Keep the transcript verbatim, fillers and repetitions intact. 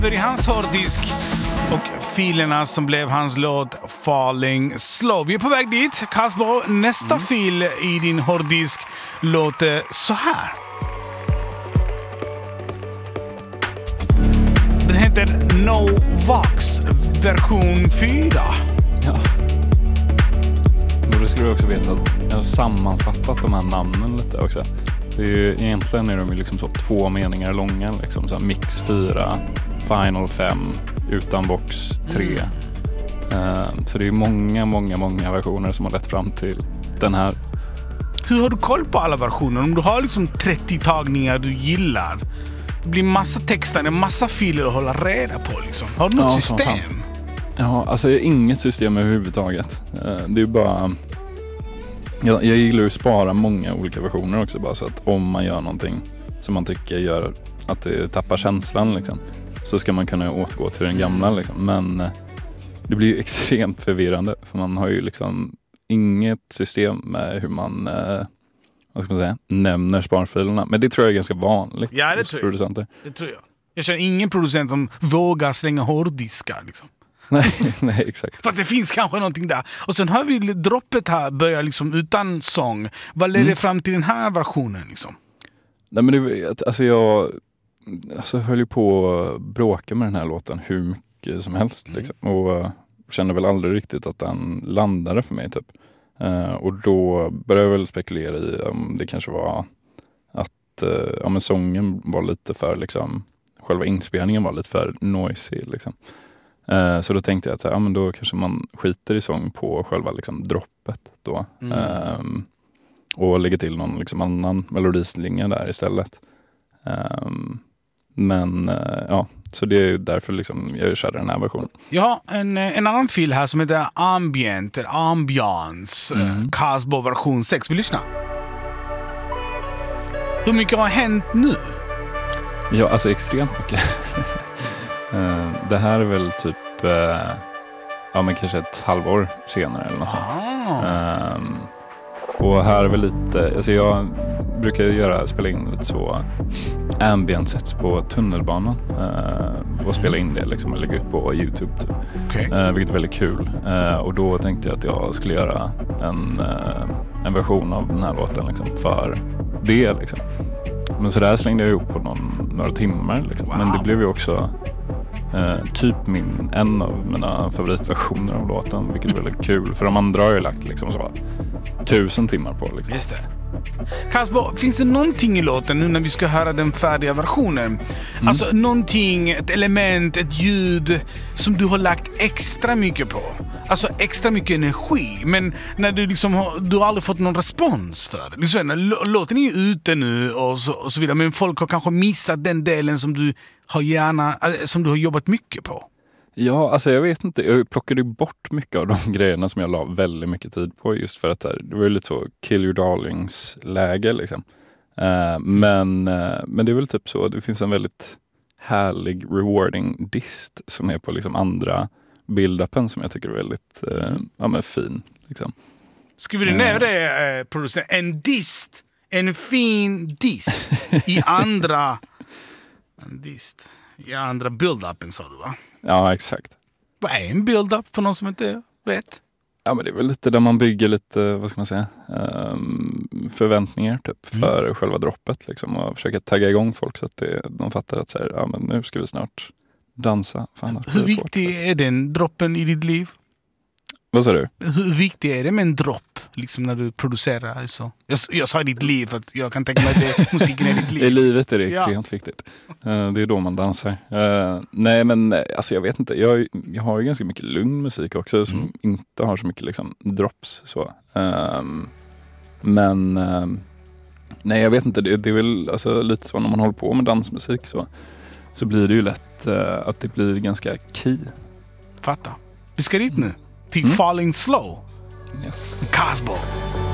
I hans hårddisk och filerna som blev hans låt Falling Slow. Vi är på väg dit. Kasper, nästa mm. fil i din hårddisk låter så här. Den heter No Vox version fyra. Ja. Och då ska du också veta att jag har sammanfattat de här namnen lite också. Det är ju, egentligen är de ju liksom så två meningar långa, liksom så här mix fyra, final fem, utan box tre. Mm. Uh, så det är många, många, många versioner som har lett fram till den här. Hur har du koll på alla versioner? Om du har liksom trettio tagningar du gillar, det blir massa texter, en massa filer att hålla reda på liksom. Har du något ja, system? Ja, alltså inget system överhuvudtaget. Uh, det är bara... Jag, jag gillar att spara många olika versioner också, bara så att om man gör någonting som man tycker gör att det tappar känslan liksom, så ska man kunna återgå till den gamla liksom. Men det blir ju extremt förvirrande, för man har ju liksom inget system med hur man, eh, vad ska man säga, nämner sparfilerna. Men det tror jag är ganska vanligt. Ja, det tror jag. Det tror jag. Jag känner ingen producent som vågar slänga hårddiskar liksom. Nej, nej, exakt. För att det finns kanske någonting där. Och sen har vi droppet här, börjar liksom utan sång. Vad leder mm. fram till den här versionen liksom? Nej, men det, alltså jag alltså höll ju på att bråka med den här låten hur mycket som helst mm. liksom. Och kände väl aldrig riktigt att den landade för mig typ. Uh, och då började jag väl spekulera i om det kanske var att uh, ja, men sången var lite för liksom, själva inspelningen var lite för noisy liksom. Uh, så då tänkte jag att så här, ja, men då kanske man skiter i sång på själva liksom, droppet då. Mm. Um, och lägger till någon liksom, annan melodislinga där istället. Um, men uh, ja, så det är därför liksom, jag körde den här versionen. Ja, en, en annan fil här som heter Ambient, eller Ambiance, mm. Casbo version sex. Vi lyssnar. Hur mycket har hänt nu? Ja, alltså extremt mycket. Uh, det här är väl typ uh, ja men kanske ett halvår senare eller något sånt. Uh, och här är väl lite, alltså jag brukar göra, spela in lite så ambient sets på tunnelbanan uh, och spela in det liksom och lägga ut på YouTube typ. Okay. Uh, vilket är väldigt kul. Uh, och då tänkte jag att jag skulle göra en, uh, en version av den här låten liksom, för det liksom. Men så där slängde jag ihop på någon, några timmar liksom. Wow. Men det blev ju också eh, typ min, en av mina favoritversioner av låten, vilket är väldigt kul. För de andra har jag lagt liksom så tusen timmar på liksom. Just det. Kasper, finns det någonting i låten nu när vi ska höra den färdiga versionen? Mm. Alltså någonting, ett element, ett ljud som du har lagt extra mycket på? Alltså extra mycket energi, men när du liksom har, du har aldrig fått någon respons för det. Liksom, låten är ju ute nu och så, och så vidare, men folk har kanske missat den delen som du har gärna, som du har jobbat mycket på. Ja, alltså jag vet inte. Jag plockade bort mycket av de grejerna som jag la väldigt mycket tid på, just för att det var ju lite så kill your darlings läge liksom. Uh, men, uh, men det är väl typ så, det finns en väldigt härlig rewarding dist som är på liksom andra build-upen som jag tycker är väldigt uh, ja, men fin liksom. Skriver du ner det, eh, producent? En dist, en fin dist i andra en dist i andra build-upen, sa du va? Ja, exakt. Vad är en build-up för någon som inte vet? Ja, men det är väl lite där man bygger lite, vad ska man säga, um, förväntningar typ för mm. själva droppet liksom, och försöka tagga igång folk så att det, de fattar att så här, ja, men nu ska vi snart dansa. Fan, hur viktig svårt. Är den droppen i ditt liv? Vad sa du? Hur viktig är det med en dropp liksom när du producerar? Alltså? Jag, jag sa i ditt liv för att jag kan tänka mig att det, musiken är ditt liv. I livet är det extremt ja. viktigt. Uh, det är då man dansar. Uh, nej men alltså jag vet inte. Jag, jag har ju ganska mycket lugn musik också som mm. inte har så mycket liksom drops. Så. Uh, men uh, nej jag vet inte. Det, det är väl alltså, lite så när man håller på med dansmusik så, så blir det ju lätt uh, att det blir ganska key. Fatta. Vi ska dit nu. Till mm. Falling Slow. Yes. Casbo.